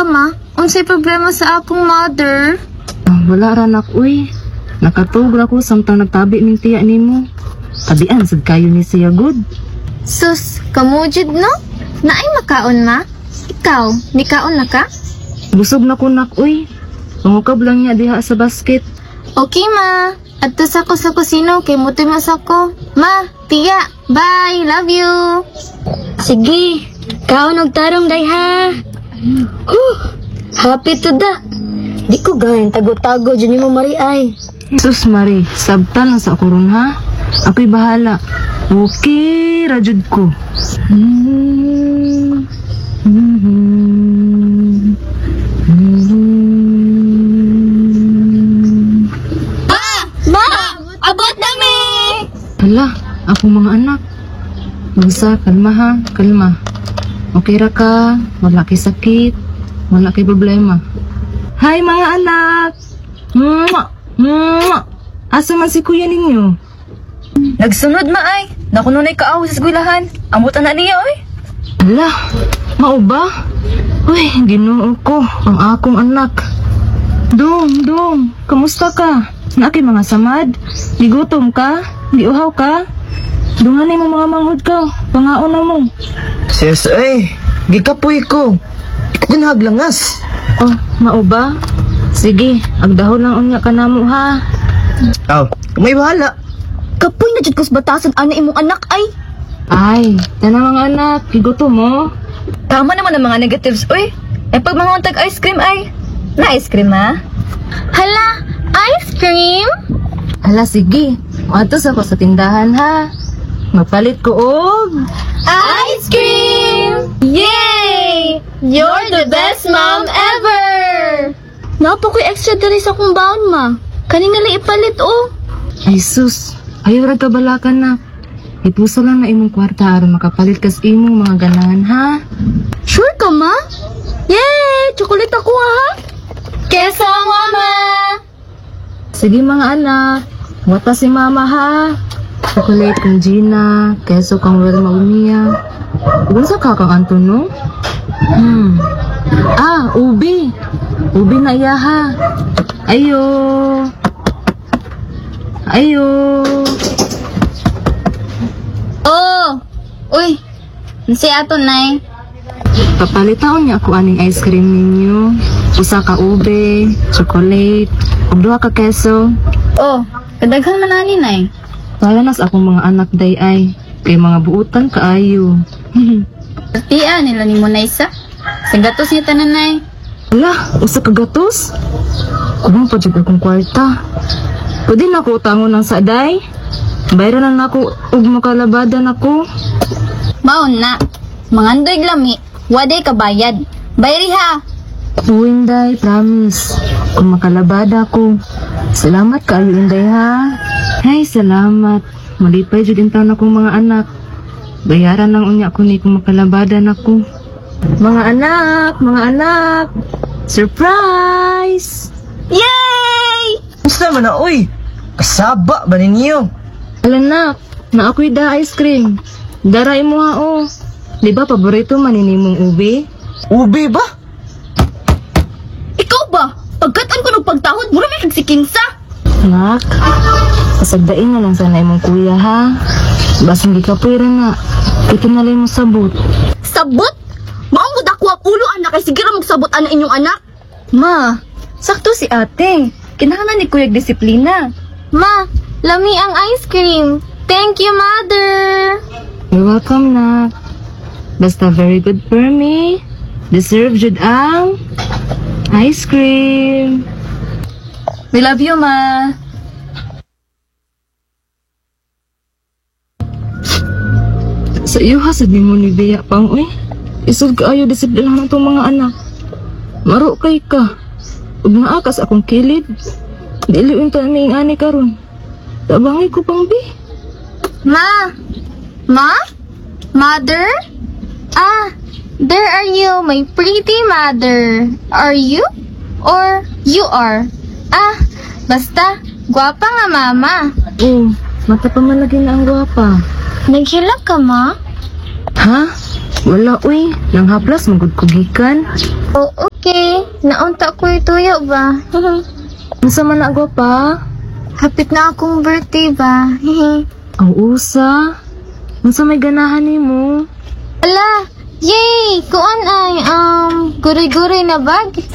ma? Unsay problema sa akong mother? Wala ra nak, uy. Nakatug ko samtang nagtabi ning tiya nimo. Tabian sad kayo ni siya good. Sus, kamujid no? Naay makaon ma? Ikaw, nikaon na ka? Busog na ko nak, uy. Pangukab lang niya diha sa basket. Okay ma, adto sa ko sa kusino kay mutimas ako. Ma, tiya, bye, love you. Sige, kaon og tarong day ha. Happy to da. Di ko gayon tago-tago dyan mo mariay. Sus Mari, sabta lang sa kurun ha. Ako'y bahala. Okay, rajud ko. Ma, abot na mi! Hala, akong mga anak. Magsa, kalma ha, kalma. Okay ra ka, wala kay sakit, wala kay problema. Hi mga anak! Mwah! Mwah! Asa man si kuya ninyo? Nagsunod maay. Nakununay kaaw sa eskwelahan. Amutan na niya oy. Hala, mao ba? Uy, ginoo ko, ang akong anak. Dong, kamusta ka? Naaki mga samad? Gigutom ka? Giuhaw ka? Dunganay mo mga manghod ka, pangaon na mo. Sis, gikapoy ko. Ginhaglangas. Oh, mao ba? Sige, agdahon lang unya ka namo ha. Aw, may bahala. Kapoy na dyan kus batasan ana imong anak ay. Ay, tana mga anak, gigutom mo? Tama naman ang mga negatives oy. Pag mga untag ice cream ay. Na ice cream ha? Hala, ice cream? Hala, sige. Matos ako sa tindahan ha. Magpalit ko og Ice cream! Yay! You're the best mom ever! Napa ko'y extra dali sa kong baon ma. Kanina lang ipalit oh. Ay sus, ayaw ra kabalakan na. Ipusa lang na imong kwarta aron makapalit kas imong mga ganahan ha. Sure ka ma? Yay! Chocolate ako ha? Keso, mama! Sige mga anak, wata si mama ha. Chocolate kang Gina, keso kang Wilma Umiya. Unsa ka kang Anton no? Ubi. Ubi na iya ha. Ayo. Oh! Uy! Nasi ato, nay. Papalitaon niya ako aning ice cream ninyo. Usa ka ube, chocolate, ug duha ka keso. Oh, kadaghan man ani, nay. Wala na sa akong mga anak day ay. Kay mga buutan kaayo. Tiya nila ni mo na isa. Sa gatos niya tanan, nay. Wala, usa ka gatos. Kubang pa jud akong kwarta. Pwede na ko utangon ng saday. Bayaran na ako ug makalabada na ko. Maon na. Mangandoy lami. Waday ka bayad. Bayari ha. Inday, promise. Kung makalabada ko. Salamat ka, Inday ha. Ay, salamat. Malipay jud intaw na kong mga anak. Bayaran lang unya ko ni kung makalabada na ko. Mga anak. Surprise! Yay! Gusto man na, uy. Kasaba ba ninyo? Alanak, na ako'y da ice cream. Daray mo ha o. Di ba paborito maninimong ube? Ube ba? Ikaw ba? Pagkatan ko ng pagtahod, mura may kagsikinsa. Nak, pasagdain na lang sana imong kuya ha. Basang di ka pwera na. Ito na lang mo sabot. Sabot? Maong ako ang ulo anak kay sige ra magsabot ana inyong anak. Ma, sakto si ate. Kinahanglan ni kuyag disiplina. Ma, lami ang ice cream. Thank you, mother. You're welcome, Nak. Basta very good for me. Deserve jud ang ice cream. We love you, ma. Sa iyo ha, sabi mo ni Bea pang, uy. Isod ka ayo disiplinahan itong mga anak. Maro kay ka. Ug naakas akong kilid. Dili unta ni ani karon. Tabangi ko pang bi. Ma? Ma? Mother? Ah, there are you, my pretty mother. Are you? Or you are? Ah, basta, gwapa nga mama. Oh, mata pa man lagi na ang gwapa. Naghilak ka, ma? Ha? Wala uy, nang haplas magud ko gikan. Oo, kay naunta ko tuyo ba. Unsa man na gwapa? Hapit na akong birthday ba. Ang usa. Unsa may ganahan nimo? Ala, yay! Kuan ay, guri-guri na bag?